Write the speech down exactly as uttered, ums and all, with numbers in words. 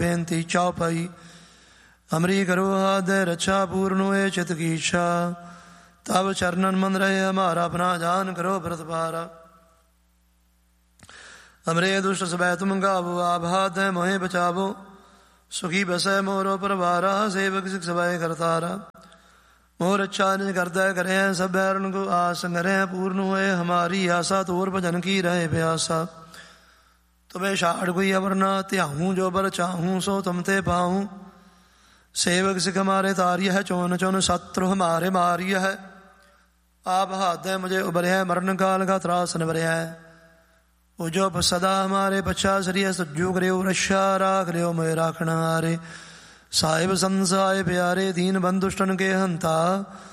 ਬੇਨਤੀ ਚੌਪਈ। ਅਮਰੀ ਕਰੋ ਆਦਿ ਰੱਛਾ ਪੂਰਨ ਹੋਏ ਚਿਤ ਕੀ ਇੱਛਾ, ਤਬ ਚਰਨਨ ਮਨ ਰਹੇ ਹਮਾਰਾ ਆਪਣਾ ਜਾਨ ਕਰੋ ਪ੍ਰਤਪਾਰਾ। ਅਮਰੇ ਦੁਸ਼ਟ ਸਬੈ ਤੁਮ ਗਾਵੋ, ਆਭਾਤ ਹੈ ਮੋਹਿ ਬਚਾਵੋ, ਸੁਖੀ ਬਸੈ ਮੋਰੋ ਪਰਵਾਰਾ, ਸੇਵਕ ਸਿਖ ਸਭੈ ਕਰਤਾਰਾ। मोर अच्छा निज करदै करें सब बैरन को आस, करें पूर्ण हुए हमारी आशा, तोर भजन की रहे प्यासा। तुम्हें छाड़ कोई अवर न त्याहूँ, जो बर चाहूँ सो तुम ते पाऊँ। सेवक सिख हमारे तार्य है, चौन चौन शत्रु हमारे मार्य है। आप हाथ है मुझे उबरे है, मरण काल का त्रास निबरे है। वो जो सदा हमारे पच्छा सरिय सज्जू करे रक्षा, राख लियो मोहे राखना हारे। साहिब संसाय प्यारे, दीन बंधुष्टन के हंता,